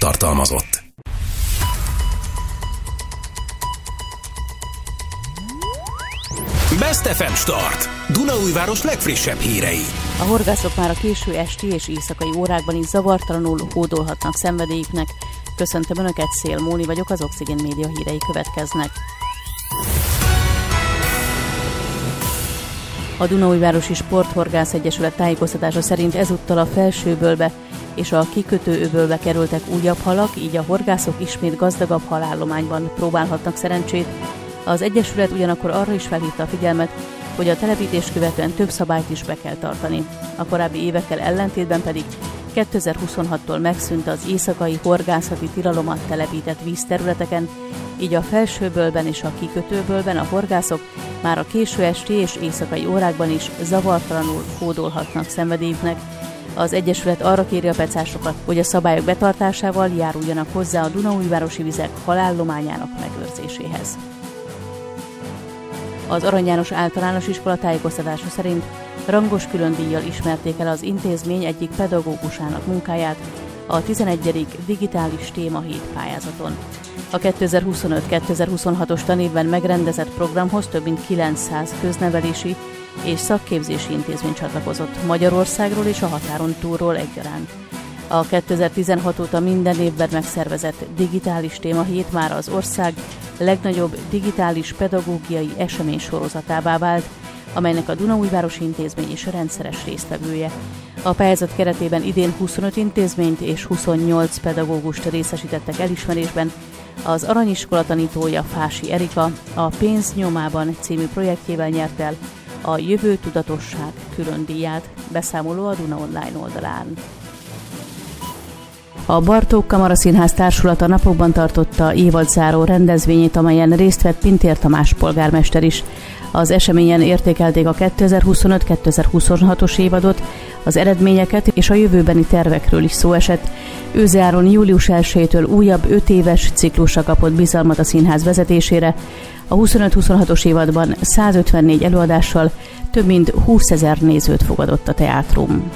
tartalmazott. Best FM Start. Dunaújváros legfrissebb hírei. A horgászok már a késő esti és éjszakai órákban is zavartalanul hódolhatnak szenvedélyüknek. Köszöntöm Önöket, Szél Móni vagyok, az Oxigén Média hírei következnek. A Dunaújvárosi Sporthorgász Egyesület tájékoztatása szerint ezúttal a Felsőbölbe és a Kikötőöbölbe kerültek újabb halak, így a horgászok ismét gazdagabb halállományban próbálhatnak szerencsét. Az Egyesület ugyanakkor arra is felhívta a figyelmet, hogy a telepítést követően több szabályt is be kell tartani. A korábbi évekkel ellentétben pedig 2026-tól megszűnt az éjszakai horgászati tilalom a telepített vízterületeken, így a Felsőbölben és a Kikötőbölben a horgászok már a késő esti és éjszakai órákban is zavartalanul hódolhatnak szenvedélyüknek. Az Egyesület arra kéri a pecásokat, hogy a szabályok betartásával járuljanak hozzá a Dunaújvárosi vizek halállományának megőrzéséhez. Az Arany János Általános Iskola tájékoztatása szerint rangos különdíjjal ismerték el az intézmény egyik pedagógusának munkáját a 11. digitális témahét pályázaton. A 2025-2026-os tanévben megrendezett programhoz több mint 900 köznevelési és szakképzési intézmény csatlakozott Magyarországról és a határon túlról egyaránt. A 2016 óta minden évben megszervezett digitális témahét már az ország legnagyobb digitális pedagógiai esemény sorozatává vált, amelynek a Dunaújvárosi Intézmény is rendszeres résztvevője. A pályázat keretében idén 25 intézményt és 28 pedagógust részesítettek elismerésben. Az Aranyiskola tanítója, Fási Erika a Pénz nyomában című projektjével nyert el a Jövő Tudatosság különdíját, beszámoló a Duna Online oldalán. A Bartók Kamaraszínház Társulata napokban tartotta évadzáró rendezvényét, amelyen részt vett Pintér Tamás polgármester is. Az eseményen értékelték a 2025-2026-os évadot, az eredményeket és a jövőbeni tervekről is szó esett. Őze Áron július 1-től újabb 5 éves ciklusra kapott bizalmat a színház vezetésére. A 25-26-os évadban 154 előadással több mint 20 000 nézőt fogadott a teátrum.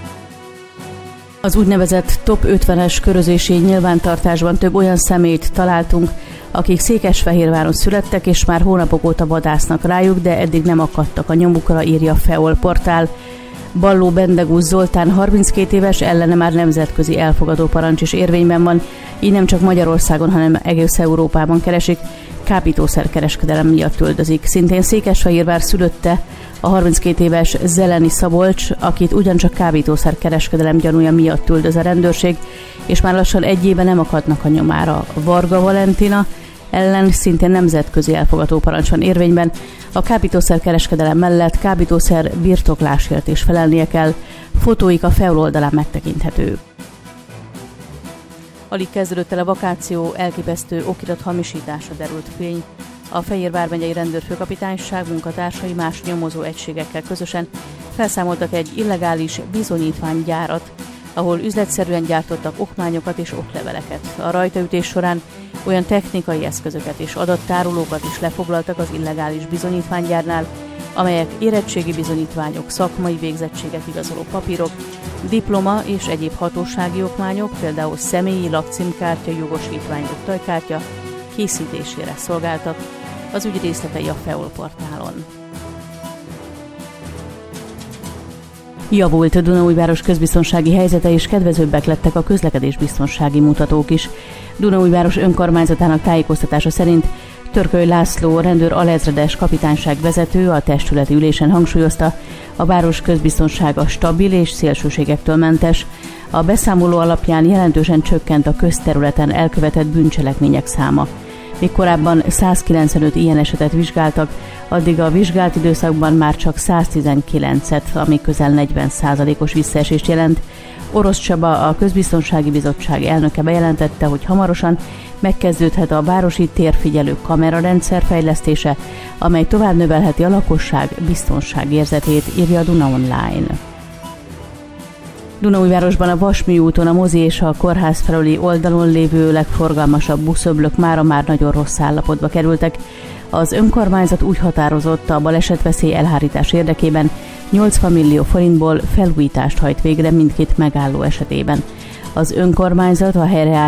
Az úgynevezett Top 50-es körözési nyilvántartásban több olyan személyt találtunk, akik Székesfehérváron születtek, és már hónapok óta vadásznak rájuk, de eddig nem akadtak a nyomukra, írja Feol portál. Balló Bendegúz Zoltán 32 éves, ellene már nemzetközi elfogadó parancs is érvényben van, így nem csak Magyarországon, hanem egész Európában keresik, kábítószerkereskedelem miatt üldözik. Szintén Székesfehérvár szülötte a 32 éves Zeleni Szabolcs, akit ugyancsak kábítószerkereskedelem gyanúja miatt üldöz a rendőrség, és már lassan egy éve nem akadnak a nyomára. Varga Valentina ellen szintén nemzetközi elfogadó parancs van érvényben. A kábítószerkereskedelem mellett kábítószer birtoklásért is felelnie kell. Fotóik a Feol oldalán megtekinthetők. Alig kezdődött el a vakáció, elképesztő okirat hamisításra derült fény. A Fejér vármegyei rendőrfőkapitányság munkatársai más nyomozó egységekkel közösen felszámoltak egy illegális bizonyítványgyárat, ahol üzletszerűen gyártottak okmányokat és okleveleket. A rajtaütés során olyan technikai eszközöket és adattárolókat is lefoglaltak az illegális bizonyítványgyárnál, amelyek érettségi bizonyítványok, szakmai végzettséget igazoló papírok, diploma és egyéb hatósági okmányok, például személyi lakcímkártya, jogosítvány, oktajkártya készítésére szolgáltak. Az ügy részletei a Feol portálon. Javult a Dunaújváros közbiztonsági helyzete, és kedvezőbbek lettek a közlekedésbiztonsági mutatók is. Dunaújváros önkormányzatának tájékoztatása szerint Törköly László rendőr alezredes kapitányság vezető a testületi ülésen hangsúlyozta, a város közbiztonsága stabil és szélsőségektől mentes. A beszámoló alapján jelentősen csökkent a közterületen elkövetett bűncselekmények száma. Míg korábban 195 ilyen esetet vizsgáltak, addig a vizsgált időszakban már csak 119-et, ami közel 40%-os visszaesést jelent. Orosz Csaba, a Közbiztonsági Bizottság elnöke bejelentette, hogy hamarosan megkezdődhet a városi térfigyelő kamerarendszer fejlesztése, amely tovább növelheti a lakosság biztonságérzetét, írja a Duna Online. Dunaújvárosban a Vasmű úton a mozi és a kórház felüli oldalon lévő legforgalmasabb buszöblök mára már nagyon rossz állapotba kerültek. Az önkormányzat úgy határozott, a balesetveszély elhárítás érdekében 80 millió forintból felújítást hajt végre mindkét megálló esetében. Az önkormányzat a helyreállítás